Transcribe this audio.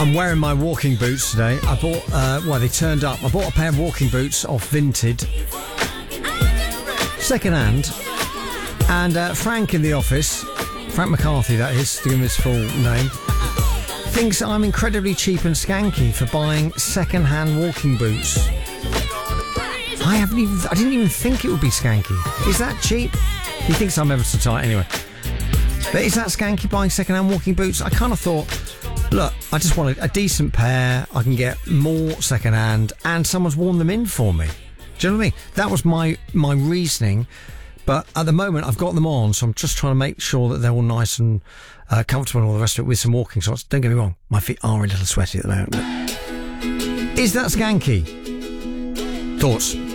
I'm wearing my walking boots today. I bought, they turned up. I bought a pair of walking boots off Vinted, second hand. And Frank in the office, Frank McCarthy that is, to give him his full name, thinks I'm incredibly cheap and skanky for buying second hand walking boots. I didn't even think it would be skanky. Is that cheap? He thinks I'm ever so tight anyway. But is that skanky, buying second hand walking boots? I kind of thought, look, I just want a decent pair. I can get more second hand and someone's worn them in for me. Do you know what I mean? That was my reasoning. But at the moment, I've got them on, so I'm just trying to make sure that they're all nice and comfortable and all the rest of it with some walking socks. Don't get me wrong, my feet are a little sweaty at the moment. But is that skanky? Thoughts?